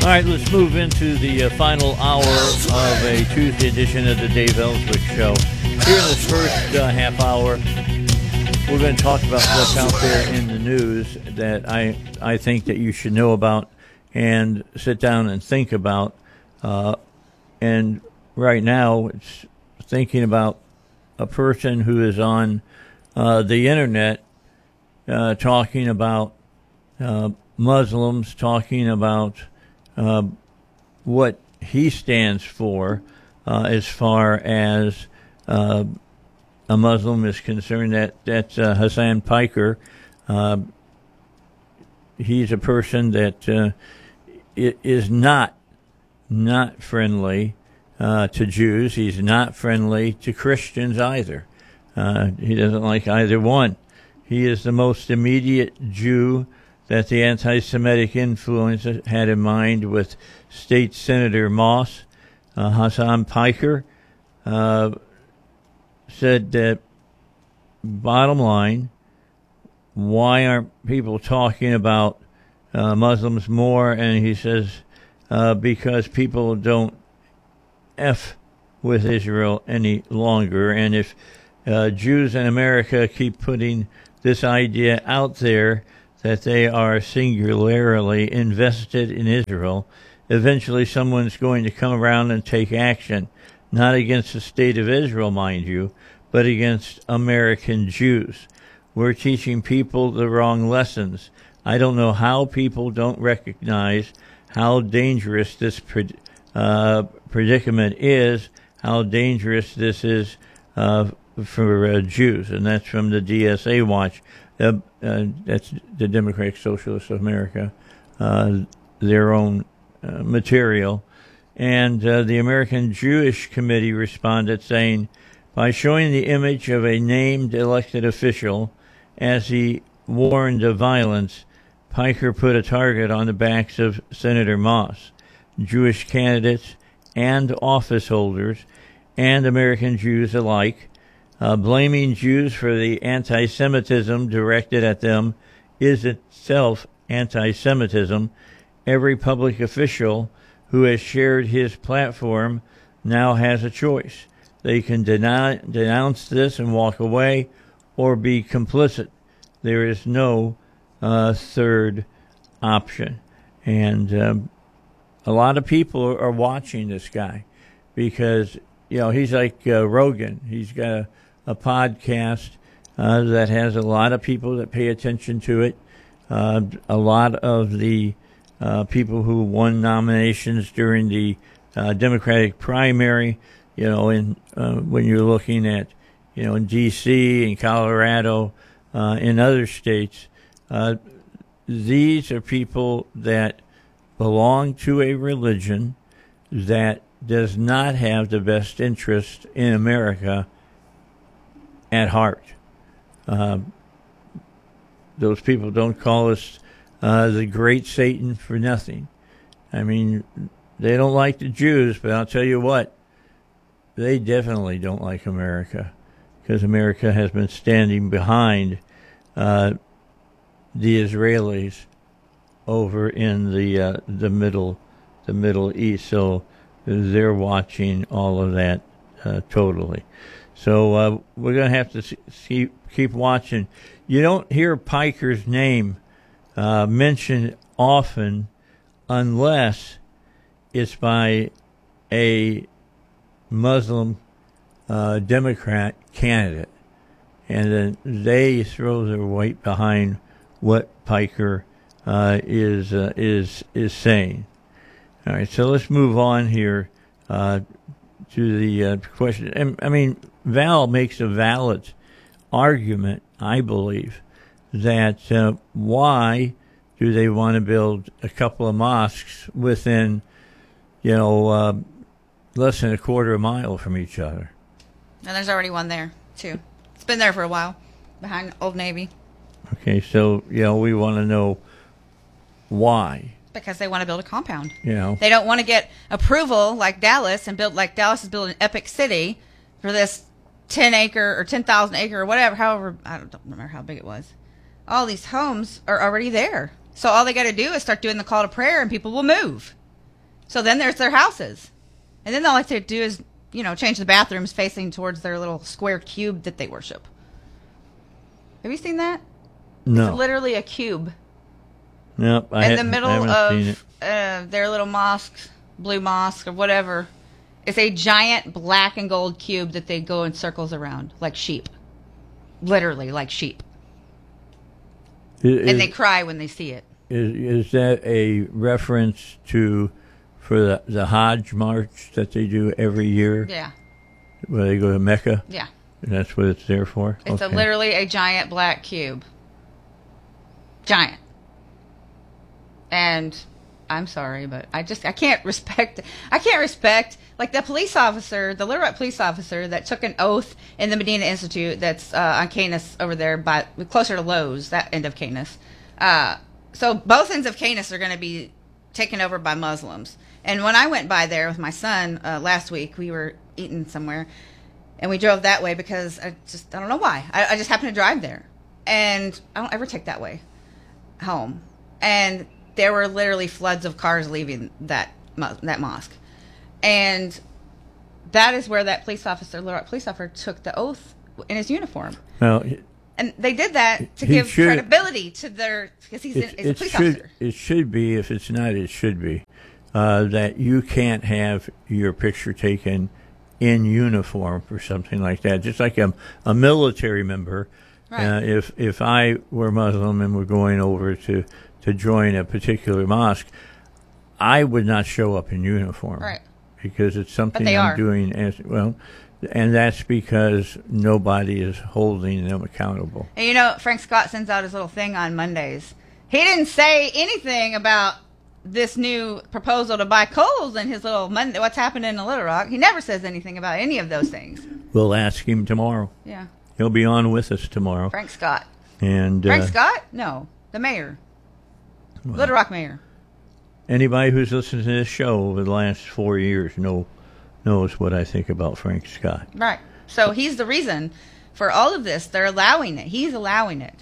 All right, let's move into the final hour of a Tuesday edition of the Dave Ellswick Show. Here in this first half hour, we're going to talk about what's out there in the news that I think that you should know about and sit down and think about. And right now, it's thinking about a person who is on the internet talking about Muslims, talking about what he stands for as far as a Muslim is concerned. That's Hassan Piker. He's a person that is not friendly to Jews. He's not friendly to Christians either. He doesn't like either one. He is the most immediate Jew that the anti-Semitic influence had in mind with State Senator Moss. Hassan Piker said that, bottom line, why aren't people talking about Muslims more? And he says, because people don't F with Israel any longer. And if Jews in America keep putting this idea out there that they are singularly invested in Israel, eventually someone's going to come around and take action, not against the state of Israel, mind you, but against American Jews. We're teaching people the wrong lessons. I don't know how people don't recognize how dangerous this predicament is, how dangerous this is for Jews. And that's from the DSA Watch. That's the Democratic Socialists of America, their own material. And the American Jewish Committee responded saying, by showing the image of a named elected official as he warned of violence, Piker put a target on the backs of Senator Moss, Jewish candidates and office holders, and American Jews alike. Blaming Jews for the anti-Semitism directed at them is itself anti-Semitism. Every public official who has shared his platform now has a choice. They can denounce this and walk away, or be complicit. There is no third option. And a lot of people are watching this guy because, he's like Rogan. He's got a podcast that has a lot of people that pay attention to it. A lot of the people who won nominations during the Democratic primary, when you're looking at, in D.C., in Colorado, in other states, these are people that belong to a religion that does not have the best interest in America at heart. Those people don't call us the great Satan for nothing. I mean, they don't like the Jews, but I'll tell you what, they definitely don't like America, because America has been standing behind the Israelis over in the Middle East. So they're watching all of that totally. So we're going to have to keep watching. You don't hear Piker's name mentioned often unless it's by a Muslim Democrat candidate. And then they throw their weight behind what Piker is saying. All right, so let's move on here to the question. And, I mean, Val makes a valid argument, I believe, that why do they want to build a couple of mosques within, less than a quarter mile from each other? And there's already one there, too. It's been there for a while, behind Old Navy. Okay, so, we want to know why. Because they want to build a compound. They don't want to get approval like Dallas and build like Dallas is building an epic city for this 10-acre or 10,000 acre or whatever, however, I don't remember how big it was. All these homes are already there. So all they got to do is start doing the call to prayer and people will move. So then there's their houses. And then all they do is, change the bathrooms facing towards their little square cube that they worship. Have you seen that? No. It's literally a cube. Nope. In the middle of their little mosque, blue mosque or whatever, it's a giant black and gold cube that they go in circles around like sheep. Literally like sheep. And they cry when they see it. Is that a reference for the Hajj march that they do every year? Yeah. Where they go to Mecca? Yeah. And that's what it's there for? It's literally a giant black cube. Giant. And I'm sorry, but I can't respect like the police officer, the Little Rock police officer that took an oath in the Medina Institute that's on Canis over there closer to Lowe's, that end of Canis. So both ends of Canis are going to be taken over by Muslims. And when I went by there with my son last week, we were eating somewhere, and we drove that way because I don't know why. I just happened to drive there, and I don't ever take that way home. And there were literally floods of cars leaving that mosque, and that is where that police officer, Little Rock police officer, took the oath in his uniform. Well, and they did that to give credibility to because he's a police officer. It should be, if it's not, it should be, that you can't have your picture taken in uniform for something like that. Just like a military member. Right. If I were Muslim and were going over to join a particular mosque, I would not show up in uniform. Right. Because it's something I'm doing as well. And that's because nobody is holding them accountable. And Frank Scott sends out his little thing on Mondays. He didn't say anything about this new proposal to buy coals in his little Monday, what's happening in Little Rock. He never says anything about any of those things. We'll ask him tomorrow. Yeah. He'll be on with us tomorrow. Frank Scott. And Frank Scott? No, the mayor. Well, Little Rock mayor. Anybody who's listened to this show over the last 4 years knows what I think about Frank Scott. Right. So he's the reason for all of this. They're allowing it. He's allowing it.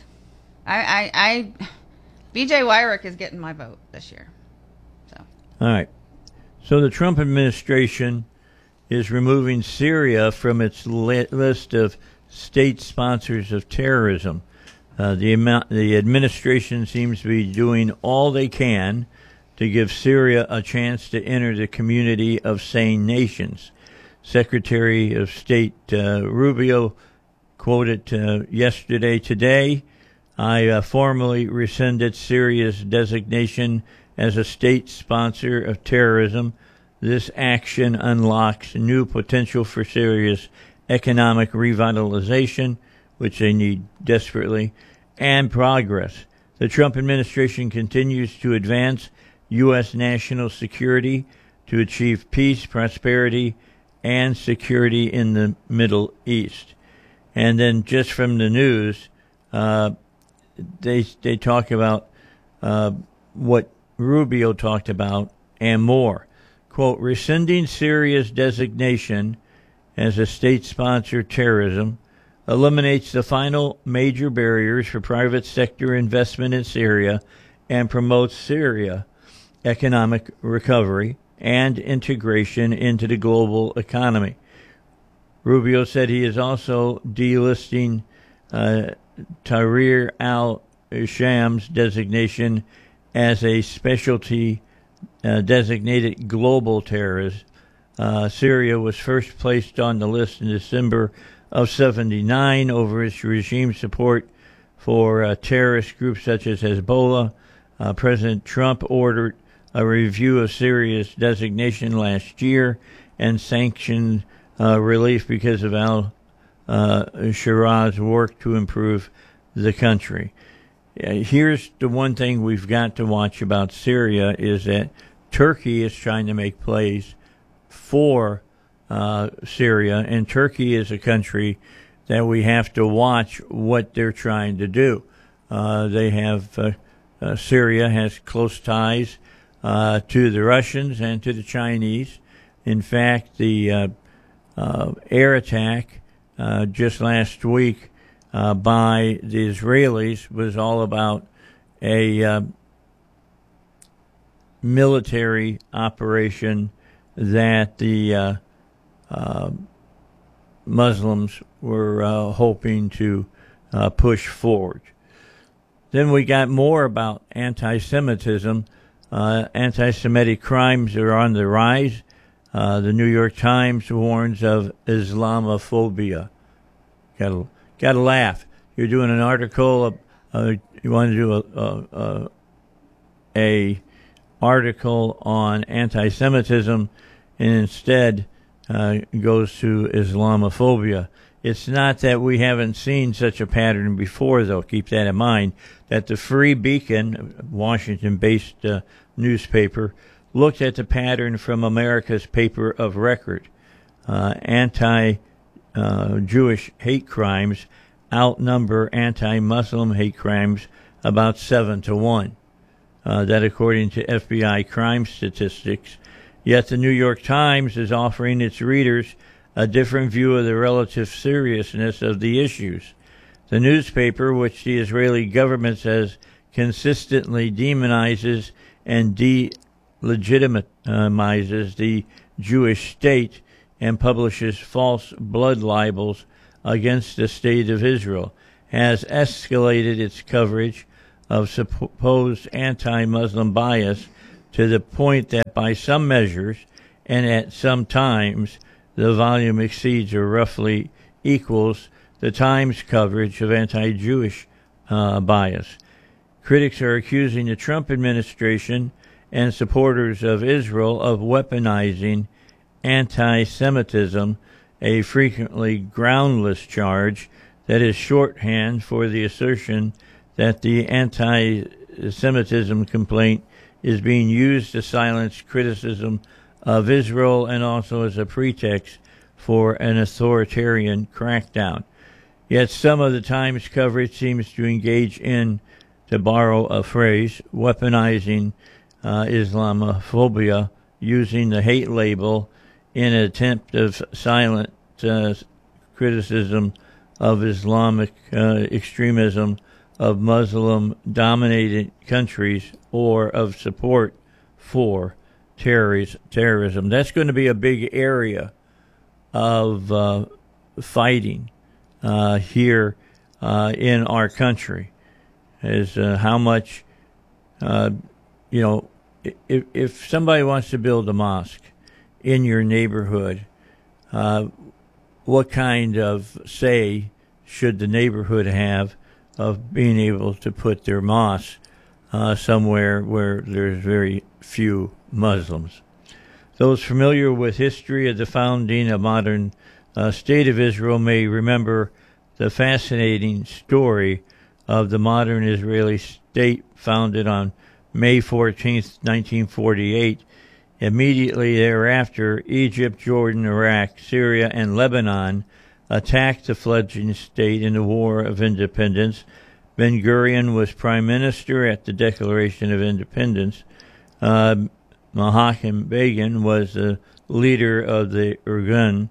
B.J. Wyrick is getting my vote this year. So. All right. So the Trump administration is removing Syria from its list of state sponsors of terrorism. The administration seems to be doing all they can to give Syria a chance to enter the community of sane nations. Secretary of State Rubio quoted yesterday, "Today, I formally rescinded Syria's designation as a state sponsor of terrorism. This action unlocks new potential for Syria's economic revitalization, which they need desperately, and progress. The Trump administration continues to advance U.S. national security to achieve peace, prosperity, and security in the Middle East." And then just from the news, they talk about what Rubio talked about and more. Quote, "Rescinding Syria's designation as a state-sponsored terrorism eliminates the final major barriers for private sector investment in Syria and promotes Syria economic recovery and integration into the global economy." Rubio said he is also delisting Tahrir al-Sham's designation as a specialty designated global terrorist. Syria was first placed on the list in December of '79 over its regime support for terrorist groups such as Hezbollah. President Trump ordered a review of Syria's designation last year and sanctioned relief because of al-Shara's work to improve the country. Here's the one thing we've got to watch about Syria is that Turkey is trying to make plays for Syria, and Turkey is a country that we have to watch what they're trying to do. They have Syria has close ties to the Russians and to the Chinese. In fact, the air attack just last week by the Israelis was all about a military operation that the Muslims were hoping to push forward. Then we got more about anti-Semitism. Anti-Semitic crimes are on the rise. The New York Times warns of Islamophobia. Gotta laugh. You're doing an article. You want to do a article on anti-Semitism, and instead goes to Islamophobia. It's not that we haven't seen such a pattern before, though. Keep that in mind. That the Free Beacon, Washington-based newspaper, looked at the pattern from America's paper of record. Anti-Jewish hate crimes outnumber anti-Muslim hate crimes about 7-1. That according to FBI crime statistics. Yet the New York Times is offering its readers a different view of the relative seriousness of the issues. The newspaper, which the Israeli government says consistently demonizes and delegitimizes the Jewish state and publishes false blood libels against the state of Israel, has escalated its coverage of supposed anti-Muslim bias to the point that by some measures and at some times the volume exceeds or roughly equals the Times coverage of anti-Jewish bias. Critics are accusing the Trump administration and supporters of Israel of weaponizing anti-Semitism, a frequently groundless charge that is shorthand for the assertion that the anti-Semitism complaint is being used to silence criticism of Israel and also as a pretext for an authoritarian crackdown. Yet some of the Times coverage seems to engage in, to borrow a phrase, weaponizing Islamophobia, using the hate label in an attempt of silent criticism of Islamic extremism of Muslim-dominated countries or of support for terrorism. That's going to be a big area of fighting here in our country. Is how much, if somebody wants to build a mosque in your neighborhood, what kind of say should the neighborhood have of being able to put their mosque somewhere where there's very few Muslims? Those familiar with history of the founding of modern State of Israel may remember the fascinating story of the modern Israeli state founded on May 14th, 1948. Immediately thereafter, Egypt, Jordan, Iraq, Syria, and Lebanon attacked the fledgling state in the War of Independence. Ben-Gurion was prime minister at the Declaration of Independence. Menachem Begin was the leader of the Irgun,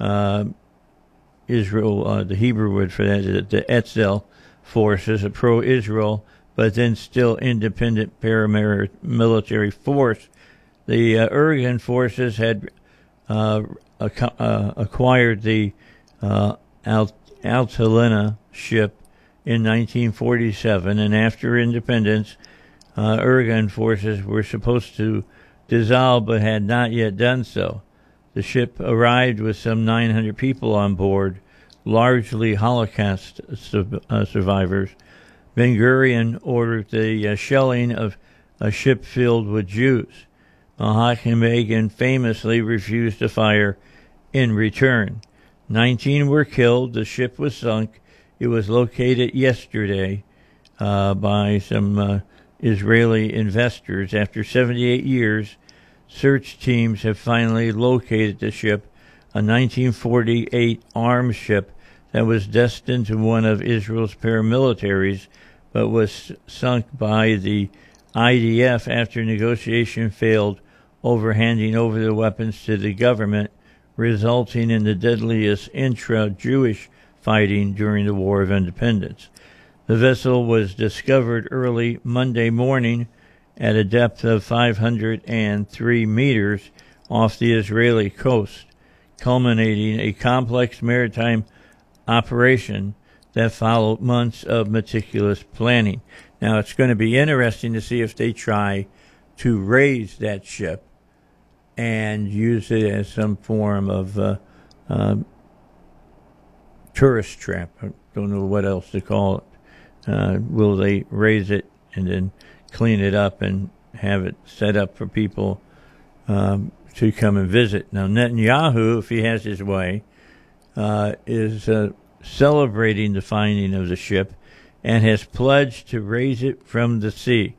Israel, the Hebrew word for that is the Etzel forces, a pro-Israel, but then still independent paramilitary force. The Irgun forces had acquired the Altalena ship in 1947, and after independence, Irgun forces were supposed to dissolve but had not yet done so. The ship arrived with some 900 people on board, largely Holocaust survivors. Ben-Gurion ordered the shelling of a ship filled with Jews. Menachem Begin famously refused to fire in return. 19 were killed. The ship was sunk. It was located yesterday by some Israeli investors. After 78 years, search teams have finally located the ship, a 1948 armed ship that was destined to one of Israel's paramilitaries, but was sunk by the IDF after negotiation failed over handing over the weapons to the government, resulting in the deadliest intra-Jewish fighting during the War of Independence. The vessel was discovered early Monday morning at a depth of 503 meters off the Israeli coast, culminating a complex maritime operation that followed months of meticulous planning. Now, it's going to be interesting to see if they try to raise that ship and use it as some form of tourist trap. I don't know what else to call it. Will they raise it and then clean it up and have it set up for people to come and visit? Now, Netanyahu, if he has his way, is celebrating the finding of the ship and has pledged to raise it from the sea.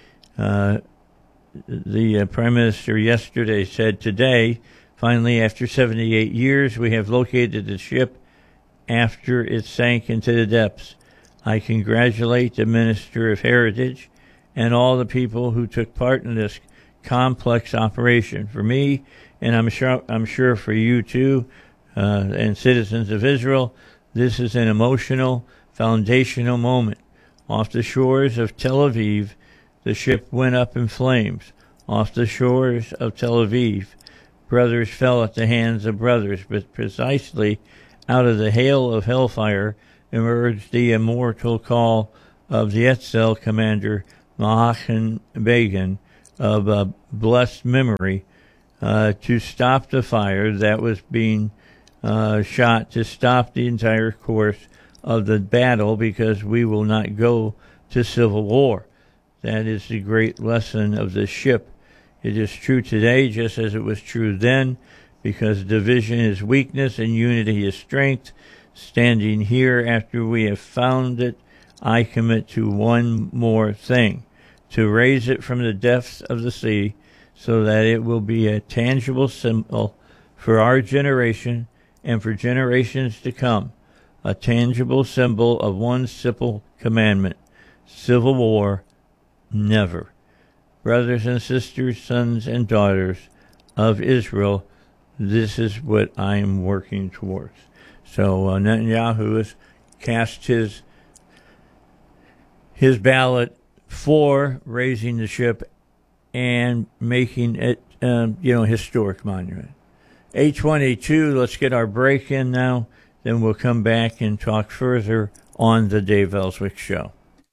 The Prime Minister yesterday said, "Today, finally, after 78 years, we have located the ship after it sank into the depths. I congratulate the Minister of Heritage and all the people who took part in this complex operation. For me, and I'm sure for you too, and citizens of Israel, this is an emotional, foundational moment. Off the shores of Tel Aviv, the ship went up in flames. Off the shores of Tel Aviv, brothers fell at the hands of brothers, but precisely out of the hail of hellfire emerged the immortal call of the Etzel commander Menachem Begin of blessed memory to stop the fire that was being shot, to stop the entire course of the battle, because we will not go to civil war." That is the great lesson of the ship. It is true today just as it was true then, because division is weakness and unity is strength. Standing here after we have found it, I commit to one more thing: to raise it from the depths of the sea so that it will be a tangible symbol for our generation and for generations to come, a tangible symbol of one simple commandment: civil war, never. Brothers and sisters, sons and daughters of Israel, this is what I am working towards. So Netanyahu has cast his ballot for raising the ship and making it, historic monument. 8:22. Let's get our break in now. Then we'll come back and talk further on the Dave Ellswick Show.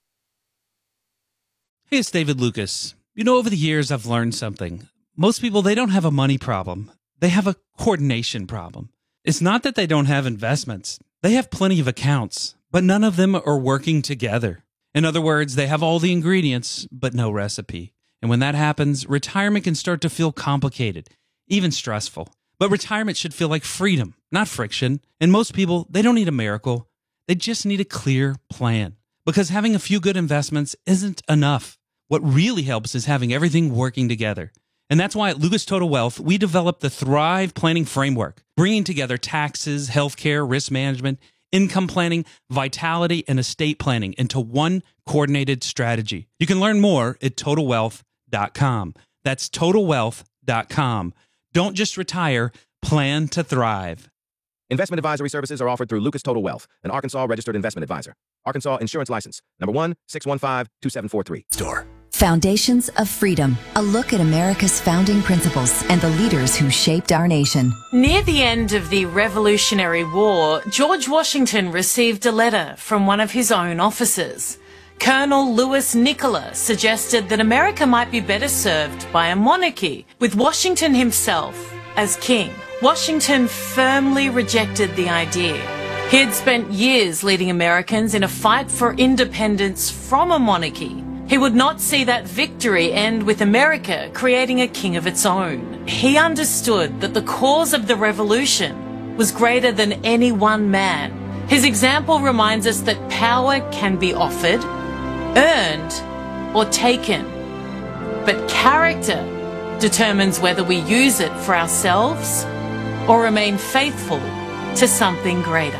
Hey, it's David Lucas. Over the years, I've learned something. Most people, they don't have a money problem. They have a coordination problem. It's not that they don't have investments. They have plenty of accounts, but none of them are working together. In other words, they have all the ingredients, but no recipe. And when that happens, retirement can start to feel complicated, even stressful. But retirement should feel like freedom, not friction. And most people, they don't need a miracle. They just need a clear plan. Because having a few good investments isn't enough. What really helps is having everything working together. And that's why at Lucas Total Wealth, we developed the Thrive Planning Framework, bringing together taxes, healthcare, risk management, income planning, vitality, and estate planning into one coordinated strategy. You can learn more at TotalWealth.com. That's TotalWealth.com. Don't just retire, plan to thrive. Investment advisory services are offered through Lucas Total Wealth, an Arkansas registered investment advisor. Arkansas Insurance License, number 1-615-2743. Store. Foundations of Freedom, a look at America's founding principles and the leaders who shaped our nation. Near the end of the Revolutionary War, George Washington received a letter from one of his own officers. Colonel Louis Nicola suggested that America might be better served by a monarchy, with Washington himself as king. Washington firmly rejected the idea. He had spent years leading Americans in a fight for independence from a monarchy. He would not see that victory end with America creating a king of its own. He understood that the cause of the revolution was greater than any one man. His example reminds us that power can be offered, earned, or taken. But character determines whether we use it for ourselves or remain faithful to something greater.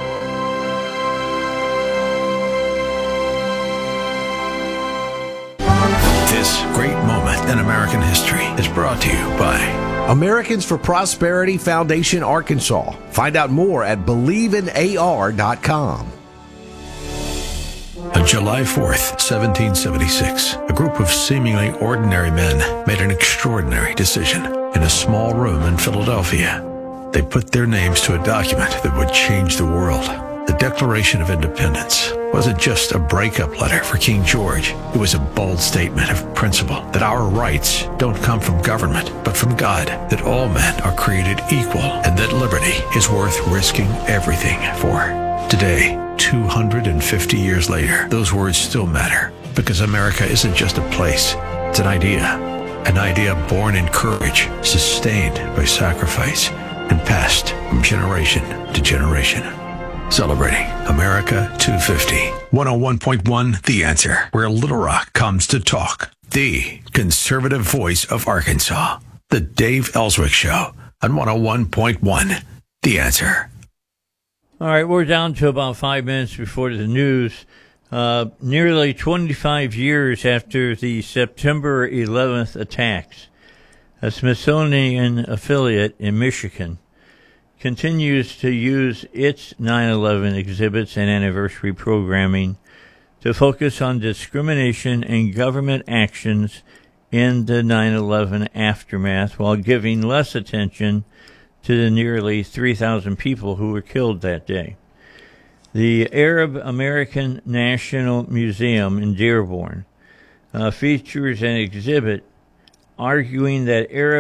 This great moment in American history is brought to you by Americans for Prosperity Foundation, Arkansas. Find out more at BelieveInAR.com. On July 4th, 1776, a group of seemingly ordinary men made an extraordinary decision in a small room in Philadelphia. They put their names to a document that would change the world. The Declaration of Independence wasn't just a breakup letter for King George. It was a bold statement of principle that our rights don't come from government, but from God, that all men are created equal, and that liberty is worth risking everything for. Today, 250 years later, those words still matter, because America isn't just a place, it's an idea born in courage, sustained by sacrifice, and passed from generation to generation. Celebrating America 250. 101.1 The Answer, where Little Rock comes to talk. The conservative voice of Arkansas. The Dave Ellswick Show on 101.1 The Answer. All right, we're down to about 5 minutes before the news. Nearly 25 years after the September 11th attacks, a Smithsonian affiliate in Michigan continues to use its 9/11 exhibits and anniversary programming to focus on discrimination and government actions in the 9/11 aftermath, while giving less attention to the nearly 3,000 people who were killed that day. The Arab American National Museum in Dearborn features an exhibit arguing that Arab